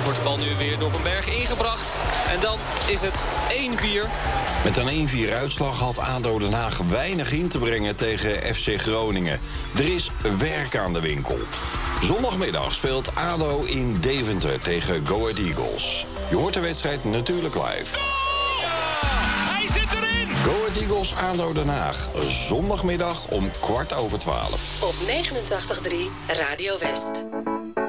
wordt de bal nu weer door Van Berg ingebracht. En dan is het 1-4. Met een 1-4 uitslag had ADO Den Haag weinig in te brengen tegen FC Groningen. Er is werk aan de winkel. Zondagmiddag speelt ADO in Deventer tegen Go Ahead Eagles. Je hoort de wedstrijd natuurlijk live. Hij zit erin! Go Ahead Eagles ADO Den Haag. Zondagmiddag om 11:15. Op 89.3 Radio West.